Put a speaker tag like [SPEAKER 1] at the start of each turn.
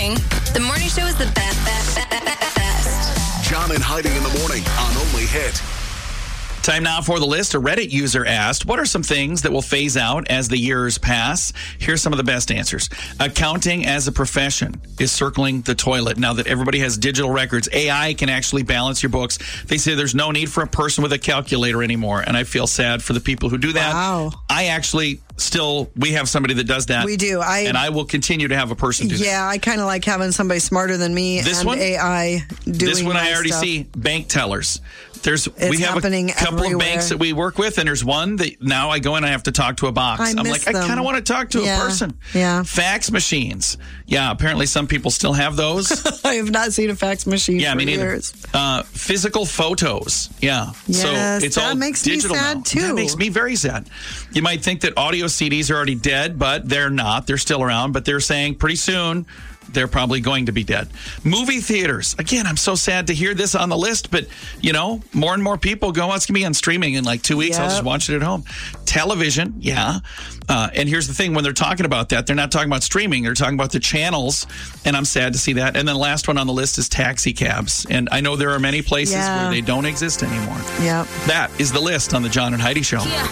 [SPEAKER 1] morning. The morning show is the best.
[SPEAKER 2] John and Heidi in the morning on Only Hit.
[SPEAKER 3] Time now for the list. A Reddit user asked, what are some things that will phase out as the years pass? Here's some of the best answers. Accounting as a profession is circling the toilet. Now that everybody has digital records, AI can actually balance your books. They say there's no need for a person with a calculator anymore. And I feel sad for the people who do that.
[SPEAKER 4] Wow.
[SPEAKER 3] I actually we have somebody that does that.
[SPEAKER 4] We do.
[SPEAKER 3] And I will continue to have a person do that.
[SPEAKER 4] Yeah, I kind of like having somebody smarter than me AI doing
[SPEAKER 3] this one I already
[SPEAKER 4] stuff.
[SPEAKER 3] see. Bank tellers.
[SPEAKER 4] We have a
[SPEAKER 3] couple of banks that we work with, and there's one that now I go in and I have to talk to a box.
[SPEAKER 4] I
[SPEAKER 3] kind of want to talk to a person.
[SPEAKER 4] Yeah.
[SPEAKER 3] Fax machines. Yeah, apparently some people still have those.
[SPEAKER 4] I have not seen a fax machine for years.
[SPEAKER 3] Physical photos. Yeah.
[SPEAKER 4] Yes,
[SPEAKER 3] so it's all
[SPEAKER 4] makes
[SPEAKER 3] digital
[SPEAKER 4] me sad
[SPEAKER 3] now.
[SPEAKER 4] too.
[SPEAKER 3] That makes me very sad. You might think that audio CDs are already dead, but they're not. They're still around, but they're saying pretty soon they're probably going to be dead. Movie theaters. Again, I'm so sad to hear this on the list, but, more and more people go, it's going to be on streaming in like 2 weeks. Yep. I'll just watch it at home. Television, yeah. And here's the thing. When they're talking about that, they're not talking about streaming. They're talking about the channels, and I'm sad to see that. And then the last one on the list is taxi cabs. And I know there are many places where they don't exist anymore.
[SPEAKER 4] Yeah.
[SPEAKER 3] That is the list on the John and Heidi Show.